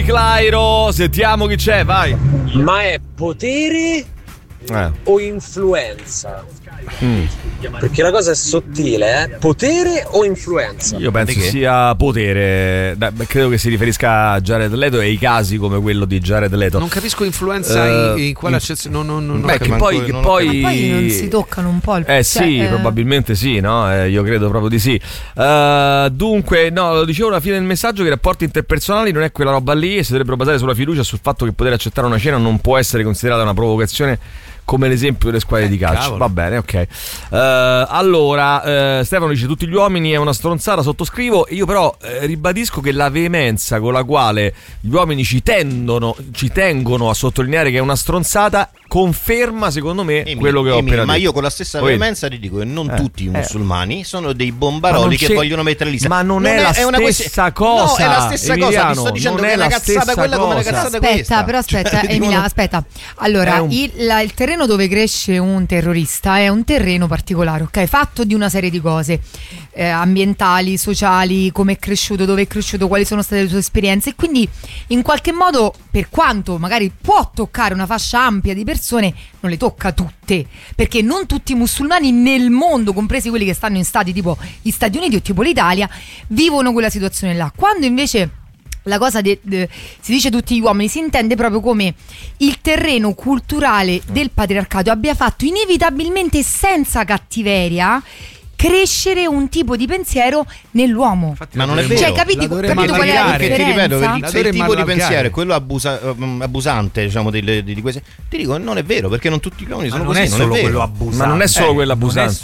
Clairo, sentiamo chi c'è, vai. Ma è potere o influenza? Perché la cosa è sottile, Potere o influenza? Io penso sia potere. Credo che si riferisca a Jared Leto e ai casi come quello di Jared Leto. Non capisco influenza in quale accezione. Che poi non si toccano un po' sì, probabilmente sì, no? Io credo proprio di sì. Dunque, no, lo dicevo alla fine del messaggio, che i rapporti interpersonali non è quella roba lì e si dovrebbero basare sulla fiducia, sul fatto che poter accettare una cena non può essere considerata una provocazione, come l'esempio delle squadre di calcio. Cavolo. Va bene, ok. Allora, Stefano dice tutti gli uomini è una stronzata, sottoscrivo. Io però ribadisco che la veemenza con la quale gli uomini ci tengono a sottolineare che è una stronzata conferma, secondo me, quello che ho appena detto. Ma io con la stessa veemenza ti dico che non tutti i musulmani sono dei bombaroli che vogliono mettere lì. Ma non è la stessa cosa. No, è la stessa cosa. Ti sto dicendo che è una cazzata quella come una cazzata questa. Però aspetta, Emilia, aspetta. Allora, il terreno dove cresce un terrorista è un terreno particolare, ok? Fatto di una serie di cose ambientali, sociali, come è cresciuto, dove è cresciuto, quali sono state le sue esperienze, e quindi in qualche modo, per quanto magari può toccare una fascia ampia di persone, non le tocca tutte, perché non tutti i musulmani nel mondo, compresi quelli che stanno in stati tipo gli Stati Uniti o tipo l'Italia, vivono quella situazione là. Quando invece la cosa si dice tutti gli uomini, si intende proprio come il terreno culturale del patriarcato abbia fatto inevitabilmente, senza cattiveria, crescere un tipo di pensiero nell'uomo. Infatti, ma non è vero. Cioè, capito qual è la differenza? Perché ti ripeto, se il tipo di pensiero è quello abusante, diciamo, di queste, ti dico non è vero, perché non tutti gli uomini sono così. Non è solo quello abusante. Ma non è solo quello abusante.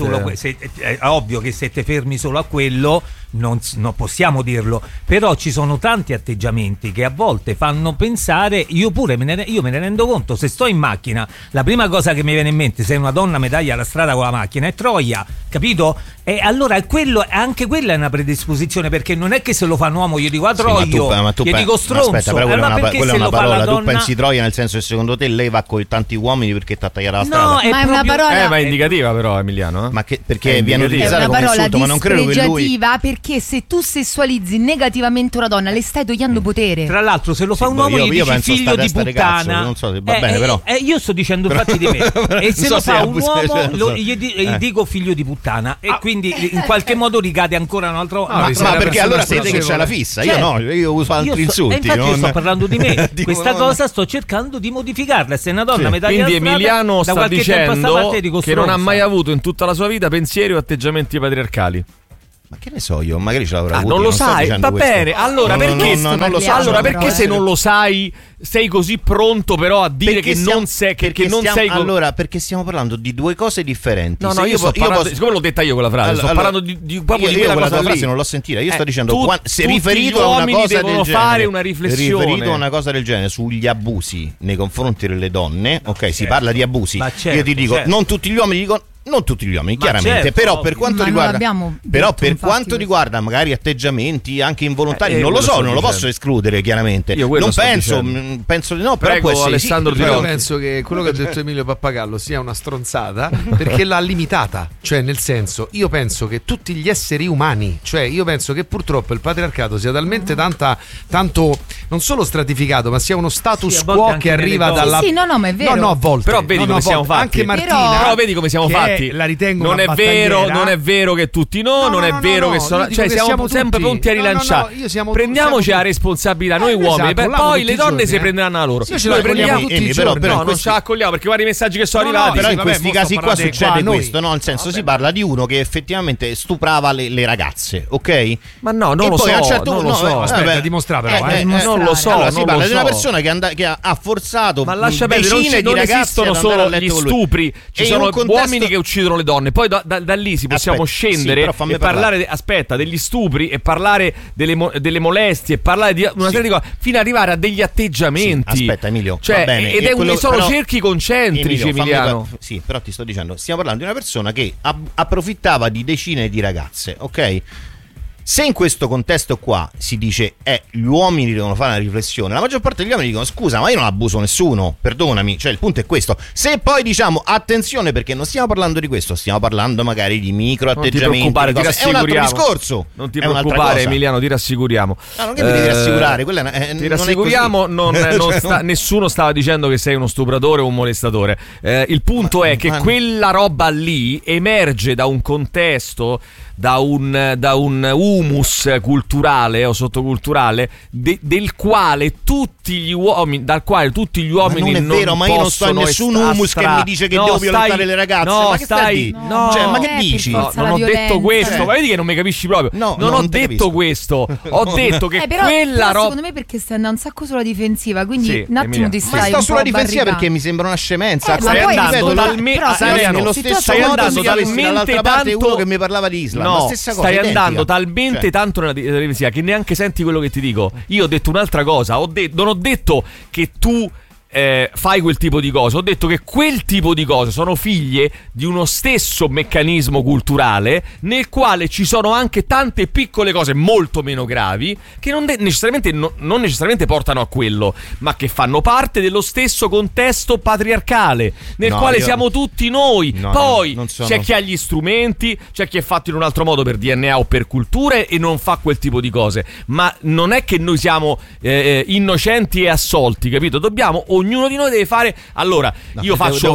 È ovvio che se te fermi solo a quello non possiamo dirlo, però ci sono tanti atteggiamenti che a volte fanno pensare. Io me ne rendo conto, se sto in macchina la prima cosa che mi viene in mente, se una donna mi taglia la strada con la macchina, è troia, capito? E allora anche quella è una predisposizione, perché non è che se lo fa un uomo io dico troio, gli dico stronzo. Aspetta, però quella è una parola, tu pensi troia nel senso che secondo te lei va con tanti uomini perché ti ha tagliato la strada? Ma è una parola ma è indicativa però, Emiliano, ma perché viene utilizzata come insulto, ma non credo che lui, perché se tu sessualizzi negativamente una donna le stai togliendo potere. Tra l'altro se lo fa un uomo gli dici figlio di puttana, non so se va bene, però io sto dicendo infatti di me, e se lo fa un uomo gli dico figlio di puttana, e quindi in qualche modo ricade ancora un altro. Ma perché allora siete che c'è la fissa? Io no, io uso altri insulti. Infatti io sto parlando di me. Questa cosa sto cercando di modificarla. Se una donna mi taglia la strada, Emiliano sta dicendo che non ha mai stronza. avuto in tutta la sua vita pensieri o atteggiamenti patriarcali. Ma che ne so io, magari ce l'avrà avuto. Non lo sai, va bene. Allora perché non lo so. Allora perché se non lo sai sei così pronto però a dire che non sei, che non sei. Allora perché stiamo parlando di due cose differenti. No, io sto parlando, siccome l'ho detta io quella frase, sto parlando di proprio di quella cosa tua lì. frase non l'ho sentita. Io sto dicendo se riferito a una cosa del genere, fare una riflessione. Riferito a una cosa del genere sugli abusi nei confronti delle donne, ok, si parla di abusi. Io ti dico, non tutti gli uomini dicono. Non tutti gli uomini, chiaramente, però per quanto riguarda magari atteggiamenti anche involontari, non lo so, non lo posso escludere, chiaramente. Non penso di no, però prego, Alessandro Di Io penso che quello che ha detto Emilio Pappagallo sia una stronzata perché l'ha limitata, cioè nel senso, io penso che tutti gli esseri umani, cioè io penso che purtroppo il patriarcato sia talmente tanto non solo stratificato, ma sia uno status quo che arriva dalla ma è vero. No, a volte. Però vedi come siamo fatti. Anche Martina. Però vedi come siamo fatti. La ritengo non è vero che tutti non è vero che sono, cioè siamo sempre pronti a rilanciare. Prendiamoci la responsabilità noi uomini, poi le donne si prenderanno la loro. Noi prendiamo tutti i giorni. Però non ce la accogliamo perché guarda i messaggi che sono arrivati. Però in questi casi qua succede questo, no? Nel senso si parla di uno che effettivamente stuprava le ragazze, ok? Ma no, non lo so. Aspetta, dimostra però. Non lo so. Allora si parla di una persona che ha forzato decine di ragazze non esistono solo gli stupri, ci sono uomini che uccidono le donne. Poi da lì si possiamo scendere e parlare degli stupri e parlare delle molestie e parlare di una serie di cose fino ad arrivare a degli atteggiamenti. Aspetta Emilio, cioè, va bene, sono cerchi concentrici, Emiliano. Sì, però ti sto dicendo, stiamo parlando di una persona che approfittava di decine di ragazze, ok? Se in questo contesto qua si dice gli uomini devono fare una riflessione, la maggior parte degli uomini dicono scusa, ma io non abuso nessuno, perdonami, cioè il punto è questo. Se poi diciamo attenzione, perché non stiamo parlando di questo, stiamo parlando magari di micro atteggiamenti, è un altro discorso. Non ti preoccupare Emiliano, ti rassicuriamo. No, non che mi devi rassicurare, quella ti rassicuriamo, nessuno stava dicendo che sei uno stupratore o un molestatore. Il punto è che quella roba lì emerge da un contesto, da un humus culturale o sottoculturale dal quale tutti gli uomini non è vero, ma io non sto in nessun humus che mi dice che devo violentare le ragazze. No, ma che stai? No, cioè, ma che dici? Non ho detto questo, ma vedi che non mi capisci proprio. Non ho detto questo. Ho detto che però quella roba, secondo me, perché stai andando un sacco sulla difensiva, quindi sì, un attimo ti stai. Ma sto sulla difensiva perché mi sembra una scemenza. Stai andando nello stesso modo dall'altra parte uno che mi parlava di Islam. No, stessa cosa, stai andando talmente tanto nella difensiva che neanche senti quello che ti dico. Io ho detto un'altra cosa. Non ho detto che tu fai quel tipo di cose, ho detto che quel tipo di cose sono figlie di uno stesso meccanismo culturale nel quale ci sono anche tante piccole cose molto meno gravi che non necessariamente portano a quello, ma che fanno parte dello stesso contesto patriarcale nel quale siamo tutti noi. Poi c'è chi ha gli strumenti, c'è chi è fatto in un altro modo per DNA o per culture e non fa quel tipo di cose, ma non è che noi siamo innocenti e assolti, capito? Ognuno di noi deve fare. Allora, io faccio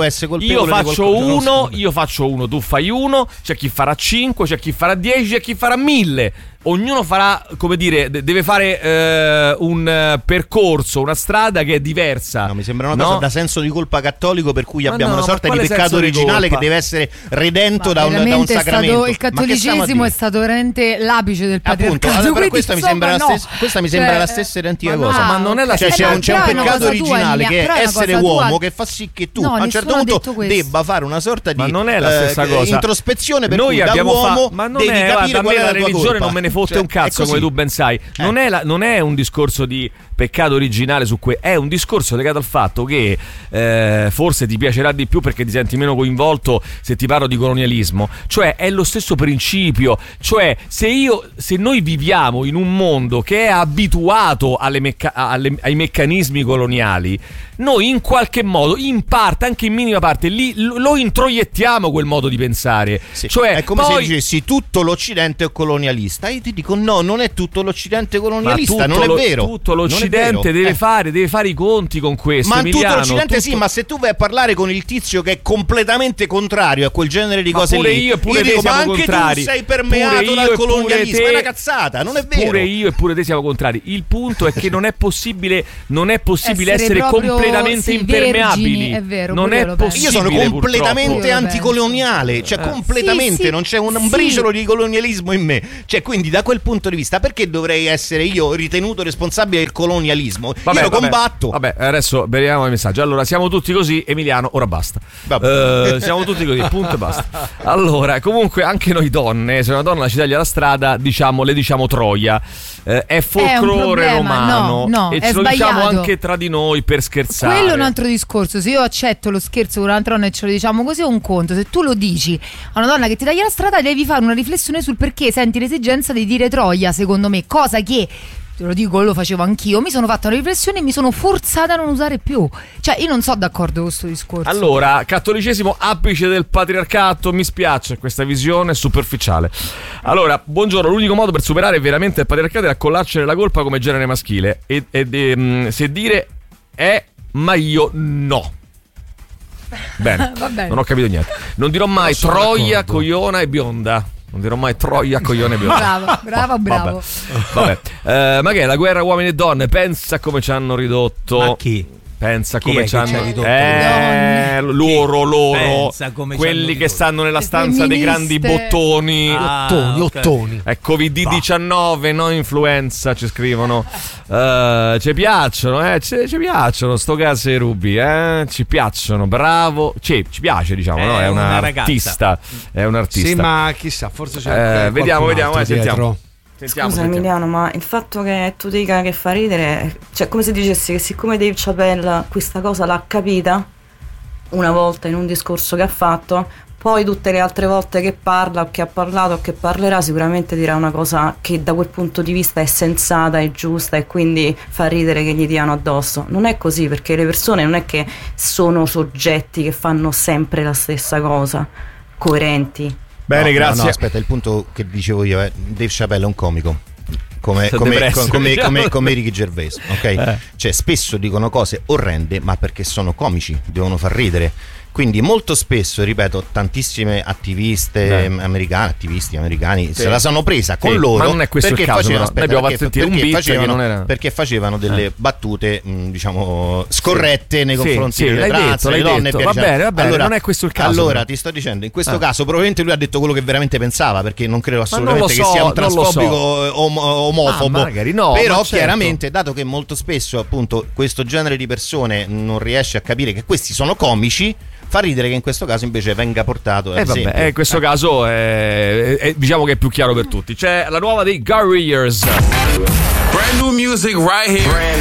uno, tu fai uno, c'è chi farà 5, c'è chi farà 10, c'è chi farà 1000. Ognuno farà, come dire, deve fare un percorso, una strada che è diversa. No, mi sembra una cosa da senso di colpa cattolico, per cui abbiamo una sorta di peccato originale che deve essere redento da un sacramento. Il cattolicesimo è stato veramente l'apice del patriarcato. Allora, però questa mi sembra la stessa identica cosa. Ma non è la stessa. C'è un peccato originale che è essere uomo, che fa sì che tu a un certo punto debba fare una sorta di introspezione, per cui da uomo devi capire qual è la tua colpa. Non me ne fotte un cazzo, come tu ben sai. Non è un discorso di peccato originale su è un discorso legato al fatto che forse ti piacerà di più perché ti senti meno coinvolto se ti parlo di colonialismo. Cioè è lo stesso principio. Cioè se noi viviamo in un mondo che è abituato ai meccanismi coloniali, noi in qualche modo, in parte, anche in minima parte, lo introiettiamo quel modo di pensare. Sì. Cioè, è come se dicessi tutto l'Occidente è colonialista. Io ti dico no, non è tutto l'Occidente colonialista, non è vero. Tutto l'Occidente deve fare i conti con questo. Ma Emiliano, tutto l'Occidente sì, ma se tu vai a parlare con il tizio che è completamente contrario a quel genere di cose lì, io dico, ma anche contrari. Tu sei permeato dal colonialismo, è una cazzata, non è vero. Pure io e pure te siamo contrari. Il punto è che non è possibile essere completamente impermeabili. È vero, non è possibile. Io sono completamente anticoloniale, cioè completamente, non c'è un briciolo di colonialismo in me. Cioè, quindi da quel punto di vista perché dovrei essere io ritenuto responsabile del colonialismo? Io lo combatto. Vabbè, adesso vediamo il messaggio. Allora, siamo tutti così, Emiliano, ora basta. Siamo tutti così, punto e basta. Allora, comunque anche noi donne, se una donna ci taglia la strada, le diciamo troia. È folklore romano, e ce lo diciamo anche tra di noi per scherzare. Quello è un altro discorso. Se io accetto lo scherzo con un'altra donna e ce lo diciamo così è un conto. Se tu lo dici a una donna che ti taglia la strada, devi fare una riflessione sul perché senti l'esigenza di dire troia, secondo me, cosa che, te lo dico, lo facevo anch'io, mi sono fatta una riflessione e mi sono forzata a non usare più. Cioè io non so d'accordo con questo discorso. Allora, cattolicesimo apice del patriarcato, mi spiace questa visione superficiale. Allora, buongiorno, l'unico modo per superare veramente il patriarcato è accollarcene la colpa come genere maschile e se dire ma io no. Bene, non ho capito niente. Non dirò mai troia, cogliona e bionda. Non dirò mai troia, coglione bionda. Bravo. Vabbè. Ma che è la guerra uomini e donne? Pensa come ci hanno ridotto. Ma chi? Pensa come ci hanno ridotto. loro quelli che stanno nella stanza dei grandi bottoni. Ottoni. È Covid-19, non influenza, ci scrivono. Ci piacciono, ci piacciono sto caso e Rubi, ci piacciono, bravo. Ci piace, diciamo, no? È un artista. È un artista. Sì, ma chissà, forse c'è vediamo, sentiamo. Scusa Emiliano, ma il fatto che tu dica che fa ridere, cioè come se dicessi che siccome Dave Chappelle questa cosa l'ha capita una volta in un discorso che ha fatto, Poi tutte le altre volte che parla o che ha parlato o che parlerà sicuramente dirà una cosa che da quel punto di vista è sensata, è giusta e quindi fa ridere che gli diano addosso. Non è così, perché le persone non è che sono soggetti che fanno sempre la stessa cosa, coerenti. Bene, grazie. No, aspetta, il punto che dicevo io è Dave Chappelle è un comico. Come Ricky Gervais, ok? Cioè spesso dicono cose orrende ma perché sono comici, devono far ridere. Quindi molto spesso, ripeto, tantissime attivisti americani se la sono presa con loro, ma non è questo il caso, perché facevano delle battute diciamo scorrette nei confronti delle trans, delle donne. Va bene, allora, non è questo il caso. Allora ti sto dicendo, in questo caso probabilmente lui ha detto quello che veramente pensava, perché non credo assolutamente che sia un transfobico omofobo. Magari no, però chiaramente, dato che molto spesso appunto questo genere di persone non riesce a capire che questi sono comici, fa ridere che in questo caso invece venga portato in questo caso diciamo che è più chiaro per tutti. C'è la nuova dei Garriers. Brand new music right here.